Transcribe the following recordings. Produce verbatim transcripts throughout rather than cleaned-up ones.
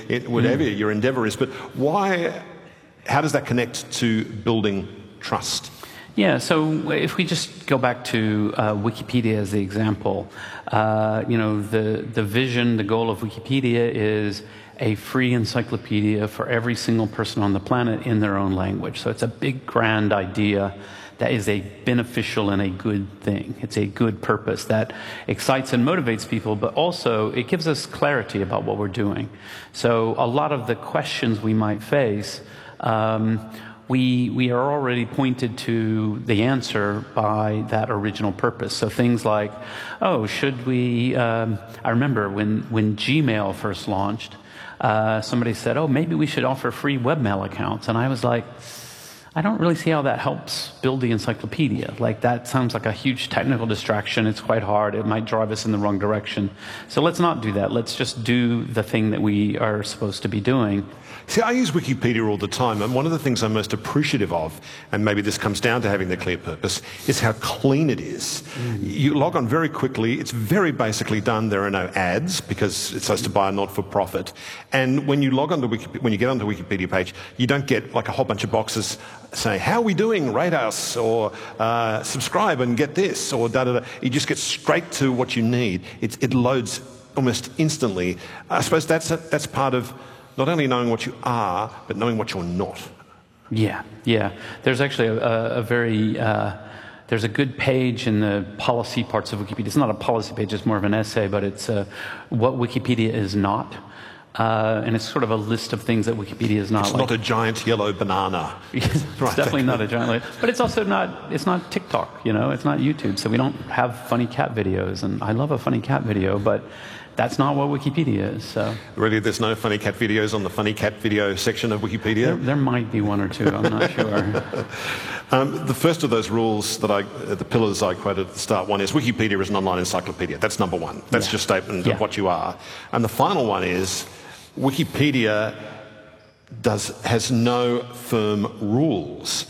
it, whatever mm. your endeavour is. But why, how does that connect to building trust? Yeah, so if we just go back to uh, Wikipedia as the example, uh, you know, the, the vision, the goal of Wikipedia is a free encyclopedia for every single person on the planet in their own language. So it's a big, grand idea that is a beneficial and a good thing. It's a good purpose that excites and motivates people, but also it gives us clarity about what we're doing. So a lot of the questions we might face, um, we, we are already pointed to the answer by that original purpose. So things like, oh, should we, um, I remember when, when Gmail first launched, uh, somebody said, oh, maybe we should offer free webmail accounts. And I was like, I don't really see how that helps build the encyclopedia. Like, that sounds like a huge technical distraction. It's quite hard. It might drive us in the wrong direction. So let's not do that. Let's just do the thing that we are supposed to be doing. See, I use Wikipedia all the time, and one of the things I'm most appreciative of, and maybe this comes down to having the clear purpose, is how clean it is. Mm. You log on very quickly. It's very basically done. There are no ads because it's supposed to buy a not-for-profit. And when you log on to Wiki, when you get onto the Wikipedia page, you don't get like a whole bunch of boxes saying, how are we doing? Rate us, or uh, subscribe and get this, or da-da-da. You just get straight to what you need. It, it loads almost instantly. I suppose that's, a, that's part of not only knowing what you are, but knowing what you're not. Yeah, yeah. There's actually a, a very, uh, there's a good page in the policy parts of Wikipedia. It's not a policy page, it's more of an essay, but it's uh, what Wikipedia is not. Uh, and it's sort of a list of things that Wikipedia is not. It's like. not a giant yellow banana. It's right. definitely not a giant, but it's also not, it's not TikTok, you know, it's not YouTube, so we don't have funny cat videos, and I love a funny cat video, but that's not what Wikipedia is. So. Really, there's no funny cat videos on the funny cat video section of Wikipedia? There, there might be one or two, I'm not sure. Um, the first of those rules that I, uh, the pillars I quoted at the start, one is Wikipedia is an online encyclopedia. That's number one. That's yeah. your statement yeah. of what you are. And the final one is Wikipedia does, has no firm rules.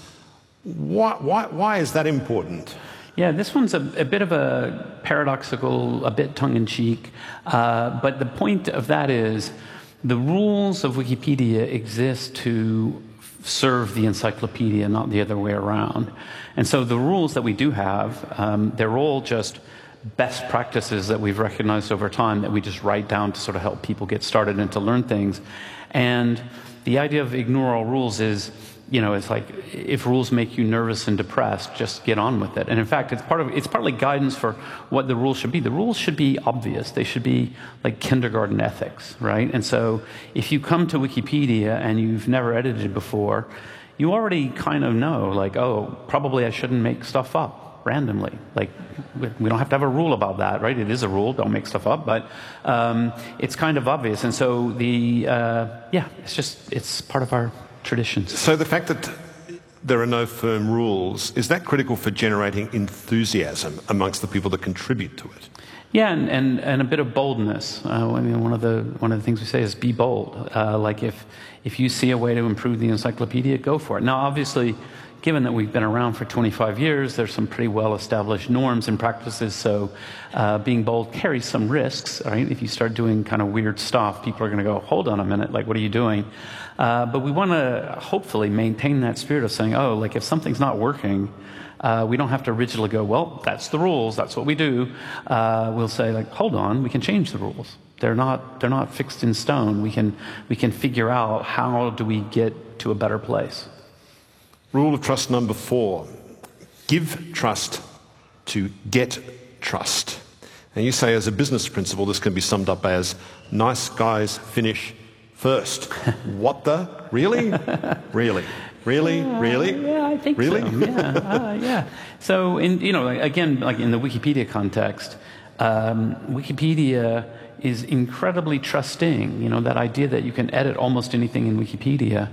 Why, why, why is that important? Yeah, this one's a, a bit of a paradoxical, a bit tongue-in-cheek, uh, but the point of that is the rules of Wikipedia exist to serve the encyclopedia, not the other way around. And so the rules that we do have, um, they're all just best practices that we've recognized over time that we just write down to sort of help people get started and to learn things. And the idea of ignore all rules is, you know, it's like, if rules make you nervous and depressed, just get on with it. And in fact, it's part of, it's partly guidance for what the rules should be. The rules should be obvious. They should be like kindergarten ethics, right? And so if you come to Wikipedia and you've never edited before, you already kind of know, like, oh, probably I shouldn't make stuff up randomly. Like, we don't have to have a rule about that, right? It is a rule, don't make stuff up, but um, it's kind of obvious. And so the, uh, yeah, it's just, it's part of our traditions. So the fact that there are no firm rules, is that critical for generating enthusiasm amongst the people that contribute to it? Yeah, and, and, and a bit of boldness. Uh, I mean, one of the one of the things we say is be bold. Uh, like if if you see a way to improve the encyclopedia, go for it. Now, obviously, given that we've been around for twenty-five years, there's some pretty well-established norms and practices, so uh, being bold carries some risks, right? If you start doing kind of weird stuff, people are going to go, hold on a minute, like, what are you doing? Uh, but we want to hopefully maintain that spirit of saying, oh, like, if something's not working, uh, we don't have to rigidly go, well, that's the rules, that's what we do. Uh, we'll say, like, hold on, we can change the rules. They're not, they're not fixed in stone. We can, we can figure out how do we get to a better place. Rule of trust number four, give trust to get trust. And you say as a business principle, this can be summed up as nice guys finish first. What the? Really? Really? Really? Yeah, really? Yeah, I think really? so. Yeah, uh, yeah. So, in, you know, again, like in the Wikipedia context, um, Wikipedia is incredibly trusting. You know, that idea that you can edit almost anything in Wikipedia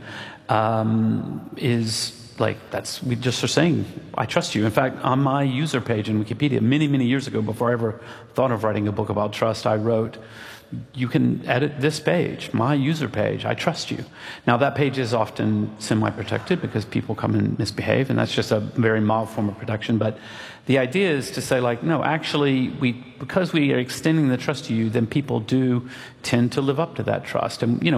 um, is like, that's, we just are saying, I trust you. In fact, on my user page in Wikipedia, many, many years ago, before I ever thought of writing a book about trust, I wrote, you can edit this page, my user page, I trust you. Now, that page is often semi-protected because people come and misbehave, and that's just a very mild form of protection. But the idea is to say, like, no, actually, we, because we are extending the trust to you, then people do tend to live up to that trust. And, you know,